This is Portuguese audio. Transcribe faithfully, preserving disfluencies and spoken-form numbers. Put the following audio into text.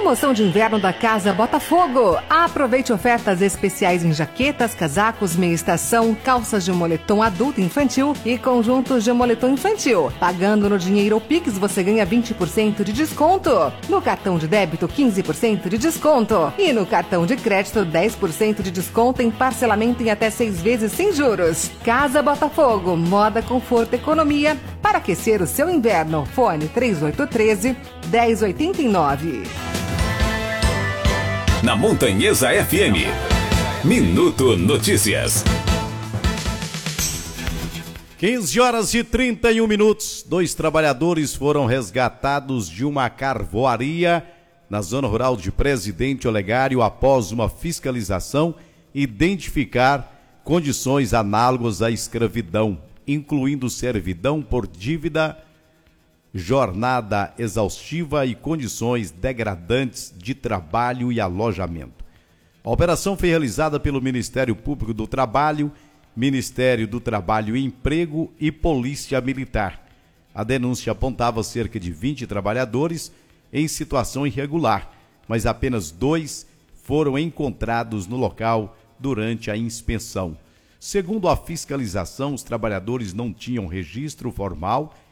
Promoção de inverno da Casa Botafogo. Aproveite ofertas especiais em jaquetas, casacos, meia estação, calças de moletom adulto e infantil e conjuntos de moletom infantil. Pagando no dinheiro ou Pix, você ganha vinte por cento de desconto. No cartão de débito, quinze por cento de desconto. E no cartão de crédito, dez por cento de desconto em parcelamento em até seis vezes sem juros. Casa Botafogo, moda, conforto, economia para aquecer o seu inverno. Fone três oito um três, um zero oito nove. Na Montanhesa F M, Minuto Notícias. quinze horas e trinta e um minutos. Dois trabalhadores foram resgatados de uma carvoaria na zona rural de Presidente Olegário após uma fiscalização identificar condições análogas à escravidão, incluindo servidão por dívida, jornada exaustiva e condições degradantes de trabalho e alojamento. A operação foi realizada pelo Ministério Público do Trabalho, Ministério do Trabalho e Emprego e Polícia Militar. A denúncia apontava cerca de vinte trabalhadores em situação irregular, mas apenas dois foram encontrados no local durante a inspeção. Segundo a fiscalização, os trabalhadores não tinham registro formal